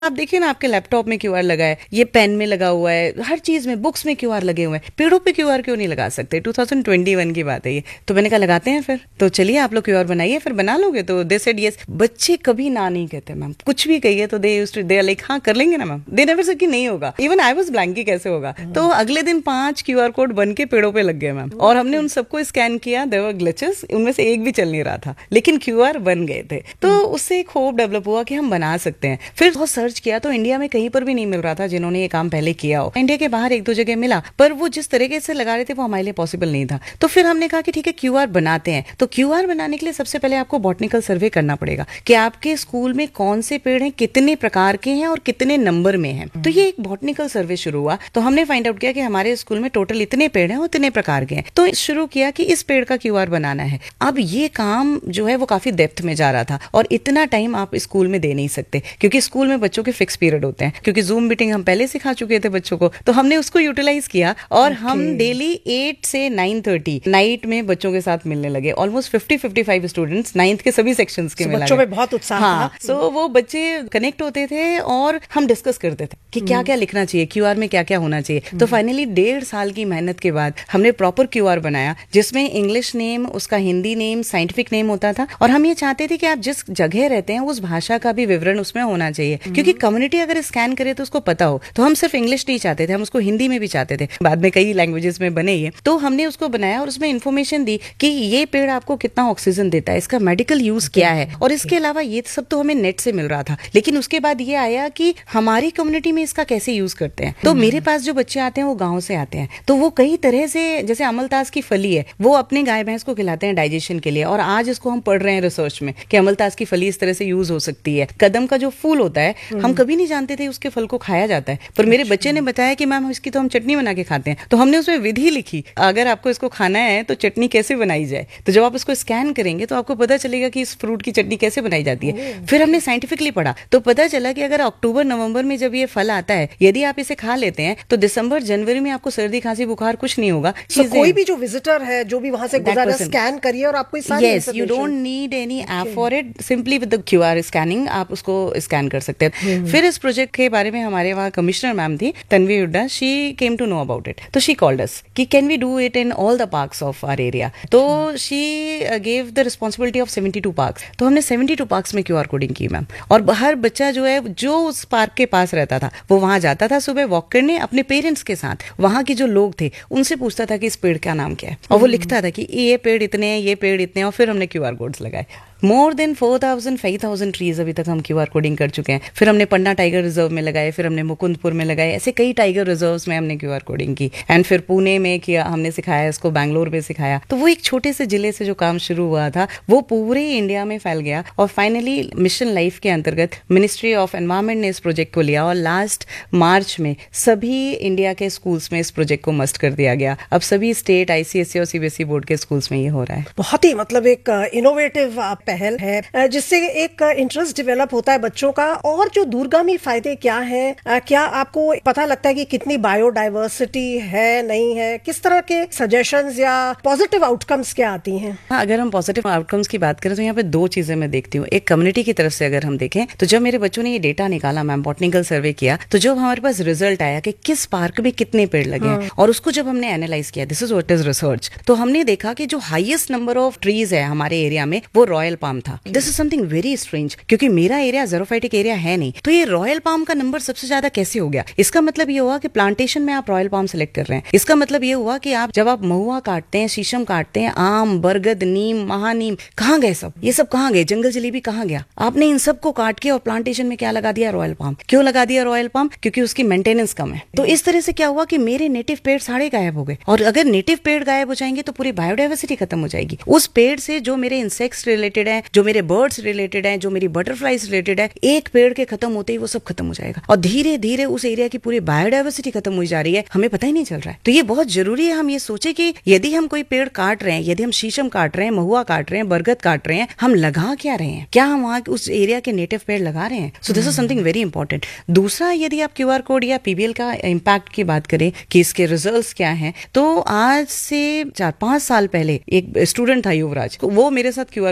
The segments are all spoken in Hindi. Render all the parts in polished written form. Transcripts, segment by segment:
आप देखिए ना, आपके लैपटॉप में क्यूआर लगा है, ये पेन में लगा हुआ है, हर चीज में, बुक्स में क्यूआर लगे हुए हैं, पेड़ों पे क्यूआर क्यों नहीं लगा सकते? 2021 की बात है ये। तो मैंने कहा लगाते हैं फिर, तो चलिए आप लोग क्यूआर बनाइए, फिर बना लोगे? तो दे सेड यस। बच्चे कभी ना नहीं कहते मैम, कुछ भी कहिए तो दे लाइक हाँ कर लेंगे ना मैम, दे नेवर से कि नहीं होगा। इवन आई वाज ब्लैंकी कैसे होगा। तो अगले दिन 5 क्यूआर कोड बन के पेड़ों पे लग गए मैम, और हमने उन सबको स्कैन किया, देयर वर ग्लिचेस, उनमें से एक भी चल नहीं रहा था, लेकिन क्यूआर बन गए थे। तो उससे एक होप डेवलप हुआ कि हम बना सकते हैं। फिर बहुत सर्च किया तो इंडिया में कहीं पर भी नहीं मिल रहा था जिन्होंने ये काम पहले किया हो। इंडिया के बाहर एक दो जगह मिला, पर वो जिस तरीके से लगा रहे थे वो हमारे लिए पॉसिबल नहीं था। तो फिर हमने कहा कि ठीक है क्यूआर बनाते हैं। तो क्यूआर बनाने के लिए सबसे पहले आपको बॉटनिकल सर्वे करना पड़ेगा कि आपके स्कूल में कौन से पेड़ हैं, कितने प्रकार के हैं और कितने नंबर में हैं। तो ये एक बॉटनिकल सर्वे शुरू हुआ। तो हमने फाइंड आउट किया कि हमारे स्कूल में टोटल इतने पेड़ हैं और इतने प्रकार के हैं। तो शुरू किया कि इस पेड़ का क्यूआर बनाना है। अब ये काम जो है वो काफी डेप्थ में जा रहा था, और इतना टाइम आप स्कूल में दे नहीं सकते क्योंकि स्कूल में बच्चों के फिक्स पीरियड होते हैं। क्योंकि जूम मीटिंग हम पहले सिखा चुके थे बच्चों को, तो हमने उसको यूटिलाइज किया और हम डेली 8 से 9:30 नाइट में बच्चों के साथ मिलने लगे। ऑलमोस्ट 50-55 स्टूडेंट्स, 9th के सभी सेक्शंस के मिला। बच्चों में बहुत उत्साह था। सो वो बच्चे कनेक्ट होते थे और हम डिस्कस करते थे कि क्या क्या लिखना चाहिए, क्यूआर में क्या क्या होना चाहिए। तो फाइनली 1.5 साल की मेहनत के बाद हमने प्रॉपर क्यूआर बनाया, जिसमें इंग्लिश नेम, उसका हिंदी नेम, साइंटिफिक नेम होता था। और हम ये चाहते थे कि आप जिस जगह रहते हैं उस भाषा का भी विवरण उसमें होना चाहिए, क्योंकि कम्युनिटी अगर स्कैन करे तो उसको पता हो। तो हम सिर्फ इंग्लिश नहीं चाहते थे, हम उसको हिंदी में भी चाहते थे। बाद में कई लैंग्वेजेस में बने ये। तो हमने उसको बनाया और उसमें इन्फॉर्मेशन दी कि ये पेड़ आपको कितना ऑक्सीजन देता है, इसका मेडिकल यूज क्या है, और इसके अलावा ये सब तो हमें नेट से मिल रहा था। लेकिन उसके बाद ये आया कि हमारी कम्युनिटी में इसका कैसे यूज करते हैं। तो मेरे पास जो बच्चे आते हैं वो गाँव से आते हैं, तो वो कई तरह से, जैसे अमलतास की फली है, वो अपने गाय भैंस को खिलाते हैं डाइजेशन के लिए, और आज इसको हम पढ़ रहे हैं रिसर्च में कि अमलतास की फली इस तरह से यूज हो सकती है। कदम का जो फूल होता है, हम कभी नहीं जानते थे उसके फल को खाया जाता है, पर मेरे बच्चे ने बताया कि मैम इसकी तो हम चटनी बना के खाते हैं। तो हमने उसमें विधि लिखी, अगर आपको इसको खाना है तो चटनी कैसे बनाई जाए। तो जब आप इसको स्कैन करेंगे तो आपको पता चलेगा कि इस फ्रूट की चटनी कैसे बनाई जाती है। फिर हमने साइंटिफिकली पढ़ा, तो पता चला कि अगर अक्टूबर नवंबर में जब ये फल आता है, यदि आप इसे खा लेते हैं तो दिसंबर जनवरी में आपको सर्दी खांसी बुखार कुछ नहीं होगा। कोई भी जो विजिटर है, जो भी वहां से गुजरा, स्कैन करिए और आपको yes, you don't need any app for it, simply with the QR scanning आप उसको स्कैन कर सकते हैं। फिर इस प्रोजेक्ट के बारे में हमारे वहाँ कमिश्नर मैम थी Tanvi Hooda, she came to know about it. तो शी कॉल्ड अस कि can we do it in all the parks of our area. तो she gave the responsibility of 72 parks. तो हमने 72 पार्क्स में क्यूआर कोडिंग की मैम, और हर बच्चा जो है जो उस पार्क के पास रहता था वो वहां जाता था सुबह वॉक करने अपने पेरेंट्स के साथ। वहां के जो लोग थे उनसे पूछता था कि इस पेड़ का नाम क्या है, और वो लिखता था कि ये पेड़ इतने हैं, ये पेड़ इतने हैं, और फिर हमने क्यूआर कोड्स लगाए। मोर देन 4,000-5,000 ट्रीज अभी तक हम क्यूआर कोडिंग कर चुके हैं। फिर हमने पन्ना टाइगर रिजर्व में लगाए, फिर हमने मुकुंदपुर में लगाए, ऐसे कई टाइगर रिजर्व्स में हमने क्यूआर कोडिंग की। एंड फिर पुणे में किया, हमने सिखाया इसको, बैंगलोर में सिखाया। तो वो एक छोटे से जिले से जो काम शुरू हुआ था वो पूरे इंडिया में फैल गया, और फाइनली मिशन लाइफ के अंतर्गत मिनिस्ट्री ऑफ एनवायरमेंट ने इस प्रोजेक्ट को लिया, और लास्ट मार्च में सभी इंडिया के स्कूल्स में इस प्रोजेक्ट को मस्ट कर दिया गया। अब सभी स्टेट, ICSE और CBSE बोर्ड के स्कूल्स में ये हो रहा है। बहुत ही मतलब एक इनोवेटिव पहल है, जिससे एक इंटरेस्ट डेवलप होता है बच्चों का। और जो दूरगामी फायदे क्या हैं, क्या आपको पता लगता है कि कितनी बायोडाइवर्सिटी है, नहीं है, किस तरह के सजेशंस या पॉजिटिव आउटकम्स क्या आती हैं? अगर हम पॉजिटिव आउटकम्स की बात करें तो यहाँ पे 2 चीजें मैं देखती हूँ। एक, कम्युनिटी की तरफ से अगर हम देखें तो जब मेरे बच्चों ने ये डेटा निकाला मैम, बॉटनिकल सर्वे किया, तो जब हमारे पास रिजल्ट आया कि किस पार्क में कितने पेड़ लगे हैं, और उसको जब हमने एनालाइज किया, this is what is research, तो हमने देखा कि जो हाईएस्ट नंबर ऑफ ट्रीज है हमारे एरिया में वो रॉयल पाम था। This is something very strange, क्योंकि मेरा एरिया ज़ेरोफाइटिक एरिया है नहीं, तो ये रॉयल पाम का नंबर सबसे ज्यादा कैसे हो गया? इसका मतलब ये हुआ कि प्लांटेशन में आप रॉयल पाम सेलेक्ट कर रहे हैं। इसका मतलब ये हुआ कि आप जब आप महुआ काटते हैं, शीशम काटते हैं, आम, बरगद, नीम, महानीम, कहाँ गए सब? ये सब कहाँ गए? जंगल जलेबी कहाँ गया? आपने इन सबको काट के और प्लांटेशन में क्या लगा दिया? Royal palm. क्यों लगा दिया रॉयल पाम? क्योंकि उसकी मेंटेनेंस कम है। तो इस तरह से क्या हुआ कि मेरे नेटिव पेड़ सारे गायब हो गए, और अगर नेटिव पेड़ गायब हो जाएंगे तो पूरी बायोडाइवर्सिटी खत्म हो जाएगी। उस पेड़ से जो मेरे इंसेक्ट्स रिलेटेड है, जो मेरे बर्ड्स रिलेटेड है, जो मेरी बटरफ्लाइज रिलेटेड है, एक पेड़ के खत्म होते ही वो सब खत्म हो जाएगा, और धीरे धीरे उस एरिया की पूरी बायोडाइवर्सिटी खत्म हो जा रही है, हमें पता ही नहीं चल रहा है। तो ये बहुत जरूरी है हम ये सोचे कि यदि हम कोई पेड़ काट रहे हैं, यदि हम शीशम काट रहे हैं, महुआ काट रहे हैं, बरगद काट रहे हैं, हम लगा क्या रहे हैं? क्या हम वहां उस एरिया के नेटिव पेड़ लगा रहे हैं? So this is something very important. दूसरा, यदि आप क्यूआर कोड या PBL का इम्पैक्ट की बात करें कि इसके रिजल्ट्स क्या हैं, तो आज से 4-5 साल पहले एक स्टूडेंट था युवराज, वो मेरे साथ क्यूआर कोडिंग करता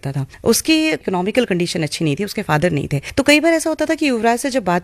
करता था। उसकी इकोनॉमिकल कंडीशन अच्छी नहीं थी, उसके फादर नहीं थे, तो कई बार ऐसा होता था कि युवराज से जब बात